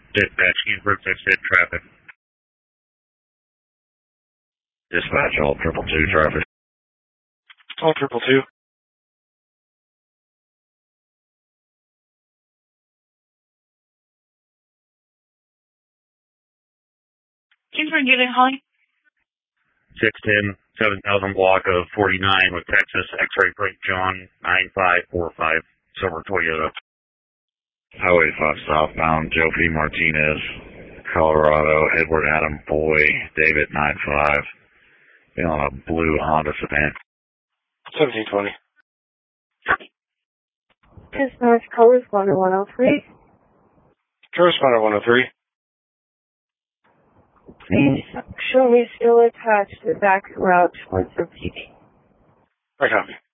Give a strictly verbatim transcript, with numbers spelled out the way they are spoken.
Dispatch, Kingsburg six hit traffic. Dispatch, all triple two traffic. All triple two. Kingsburg, David Holly. six ten, seven thousand block of forty-nine with Texas, X-ray plate John nine five four five, silver Toyota. Highway five southbound, Joe P. Martinez, Colorado, Edward Adam Boy, David nine five. Been on a blue Honda sedan. seventeen twenty. Dispatch, correspondent one oh three. Correspondent one oh three. Please show me still attached to back route towards the P D. I copy.